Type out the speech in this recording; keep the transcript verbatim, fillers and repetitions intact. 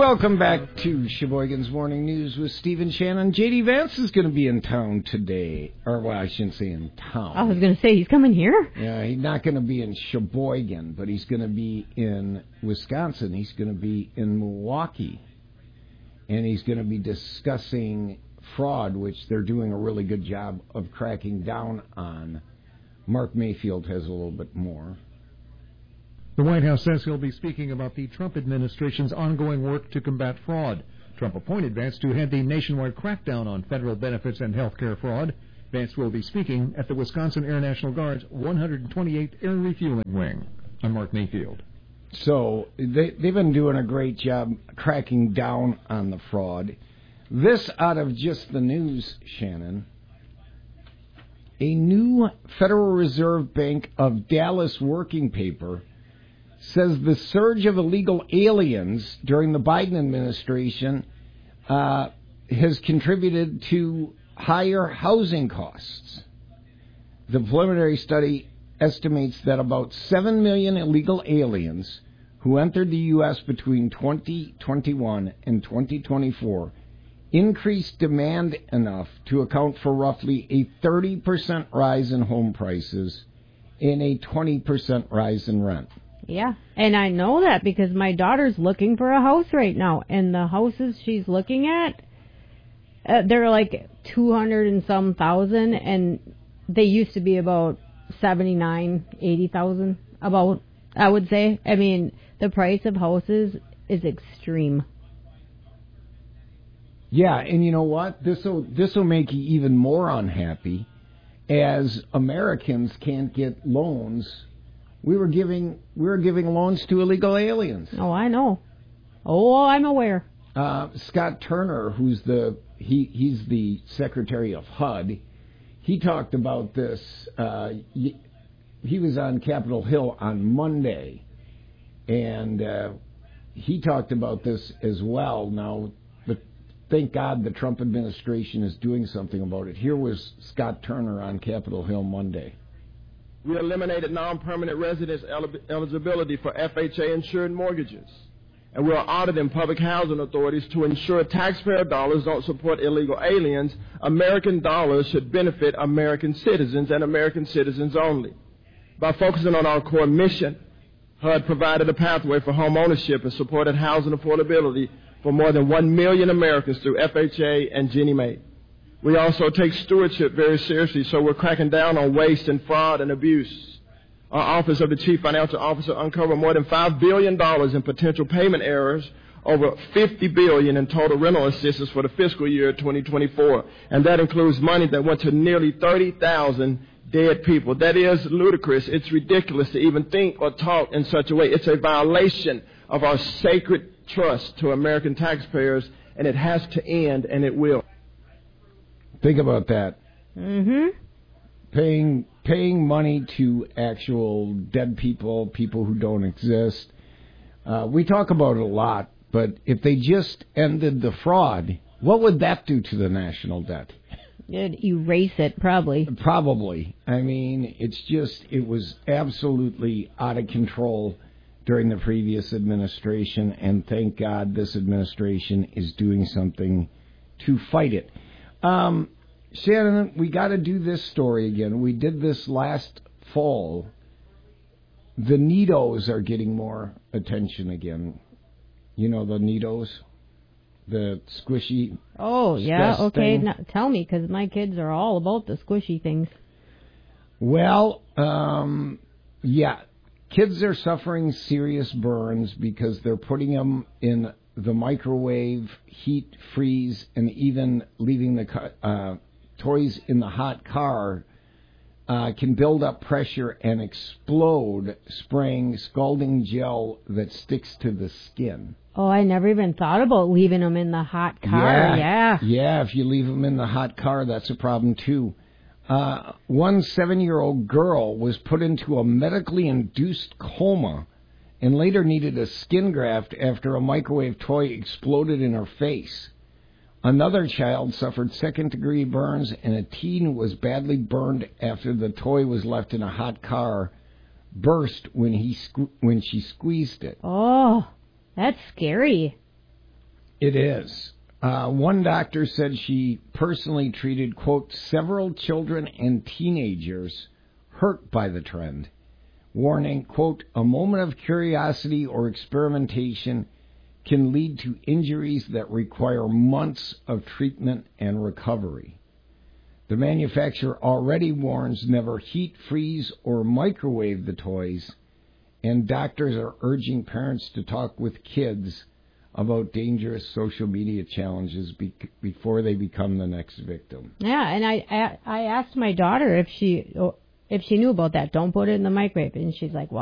Welcome back to Sheboygan's Morning News with Stephen Shannon. J D Vance is going to be in town today. Or, well, I shouldn't say in town. I was going to say, he's coming here? Yeah, he's not going to be in Sheboygan, but he's going to be in Wisconsin. He's going to be in Milwaukee. And he's going to be discussing fraud, which they're doing a really good job of cracking down on. Mark Mayfield has a little bit more. The White House says he'll be speaking about the Trump administration's ongoing work to combat fraud. Trump appointed Vance to head the nationwide crackdown on federal benefits and health care fraud. Vance will be speaking at the Wisconsin Air National Guard's one hundred twenty-eighth Air Refueling Wing. I'm Mark Mayfield. So they, they've been doing a great job cracking down on the fraud. This out of just the news, Shannon. A new Federal Reserve Bank of Dallas working paper says the surge of illegal aliens during the Biden administration uh, has contributed to higher housing costs. The preliminary study estimates that about seven million illegal aliens who entered the U S between twenty twenty-one and twenty twenty-four increased demand enough to account for roughly a thirty percent rise in home prices and a twenty percent rise in rent. Yeah, and I know that because my daughter's looking for a house right now, and the houses she's looking at, uh, they're like two hundred and some thousand, and they used to be about seventy-nine, eighty thousand, about, I would say. I mean, the price of houses is extreme. Yeah, and you know what? This will this will make you even more unhappy, as Americans can't get loans. We were giving we were giving loans to illegal aliens. Oh, I know. Oh, I'm aware. Uh, Scott Turner, who's the he he's the Secretary of H U D, he talked about this. Uh, he, he was on Capitol Hill on Monday, and uh, he talked about this as well. Now, but thank God the Trump administration is doing something about it. Here was Scott Turner on Capitol Hill Monday. We eliminated non-permanent residence eligibility for F H A-insured mortgages. And we are auditing public housing authorities to ensure taxpayer dollars don't support illegal aliens. American dollars should benefit American citizens and American citizens only. By focusing on our core mission, H U D provided a pathway for home ownership and supported housing affordability for more than one million Americans through F H A and Ginnie Mae. We also take stewardship very seriously, so we're cracking down on waste and fraud and abuse. Our Office of the Chief Financial Officer uncovered more than five billion dollars in potential payment errors, over fifty billion dollars in total rental assistance for the fiscal year twenty twenty-four. And that includes money that went to nearly thirty thousand dead people. That is ludicrous. It's ridiculous to even think or talk in such a way. It's a violation of our sacred trust to American taxpayers, and it has to end, and it will. Think about that. Mm-hmm. Paying paying money to actual dead people, people who don't exist. Uh, we talk about it a lot, but if they just ended the fraud, what would that do to the national debt? It'd erase it, probably. Probably. I mean, it's just, it was absolutely out of control during the previous administration, and thank God this administration is doing something to fight it. Um, Shannon, we got to do this story again. We did this last fall. The Neatos are getting more attention again. You know the Neatos? The squishy. Oh, yeah, okay. Thing. Now, tell me, because my kids are all about the squishy things. Well, um, yeah. Kids are suffering serious burns because they're putting them in the microwave, heat, freeze, and even leaving the uh, toys in the hot car uh, can build up pressure and explode, spraying scalding gel that sticks to the skin. Oh, I never even thought about leaving them in the hot car. Yeah, Yeah. Yeah, if you leave them in the hot car, that's a problem, too. Uh, one seven-year-old girl was put into a medically induced coma and later needed a skin graft after a microwave toy exploded in her face. Another child suffered second-degree burns, and a teen was badly burned after the toy was left in a hot car, burst when he sque- when she squeezed it. Oh, that's scary. It is. Uh, one doctor said she personally treated, quote, several children and teenagers hurt by the trend, warning, quote, a moment of curiosity or experimentation can lead to injuries that require months of treatment and recovery. The manufacturer already warns never heat, freeze, or microwave the toys, and doctors are urging parents to talk with kids about dangerous social media challenges be- before they become the next victim. Yeah, and I, I I asked my daughter if she if she knew about that. Don't put it in the microwave, and she's like, "Well,